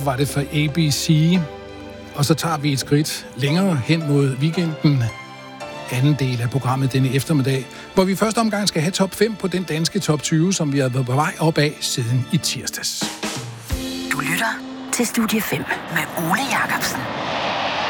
var det for ABC. Og så tager vi et skridt længere hen mod weekenden. Anden del af programmet denne eftermiddag, hvor vi første omgang skal have top 5 på den danske top 20, som vi har været på vej op af siden i tirsdags. Du lytter til Studie 5 med Ole Jacobsen.